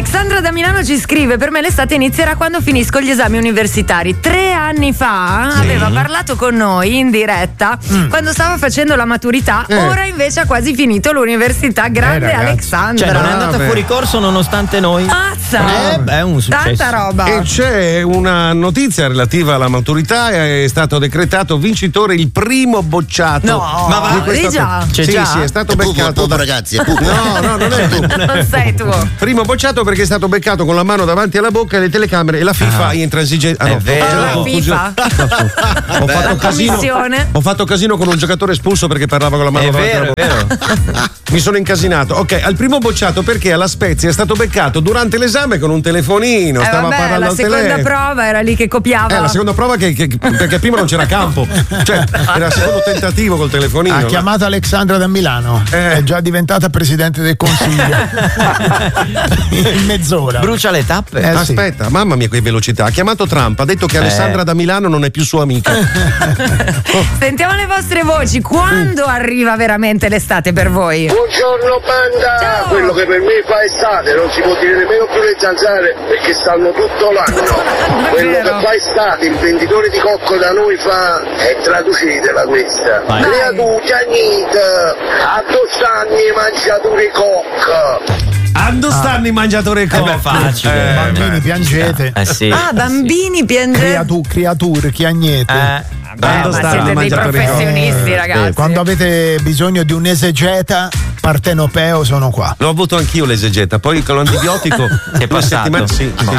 Alexandra da Milano ci scrive: per me l'estate inizierà quando finisco gli esami universitari. 3 anni fa aveva parlato con noi in diretta quando stava facendo la maturità. Ora invece ha quasi finito l'università. Grande Alexandra. Cioè non è andata fuori corso nonostante noi. Mazza! È un successo. Tanta roba. E c'è una notizia relativa alla maturità. È stato decretato vincitore il primo bocciato. No, ma va, già? Sì, è stato beccato. Ragazzi, è pupo. No, non è tu. Non sei tu. Primo bocciato perché è stato beccato con la mano davanti alla bocca e le telecamere e la FIFA in transigenza. È vero. La FIFA. Ho fatto casino. Ho fatto casino con un giocatore espulso perché parlava con la mano davanti alla bocca. È vero. Mi sono incasinato. Ok, al primo bocciato perché alla Spezia è stato beccato durante l'esame con un telefonino. Stava parlando la al seconda telefono. prova era lì che copiava. La seconda prova perché prima non c'era campo. Cioè, era il secondo tentativo col telefonino. Ha chiamato Alexandra da Milano. È già diventata presidente del consiglio. In mezz'ora. Brucia le tappe. Aspetta, mamma mia, che velocità. Ha chiamato Trump, ha detto che Alessandra da Milano non è più sua amica. Sentiamo le vostre voci. Quando arriva veramente l'estate per voi? Buongiorno banda. Ciao. Quello che per me fa estate non si può dire nemmeno più le zanzare perché stanno tutto l'anno. Quello che fa estate il venditore di cocco da noi fa è traducitela questa. Creatura niente a 2 anni mangiature cocco. Quando stanno i mangiatori cocco? È facile. Bambini piangete. Sì. Bambini piangete. Creature, chiagnete. Quando ma stanno siete i dei mangiatori cocco? professionisti, ragazzi. Quando avete bisogno di un esegeta partenopeo sono qua. L'ho avuto anch'io l'esegeta, poi con l'antibiotico È passato. Sì.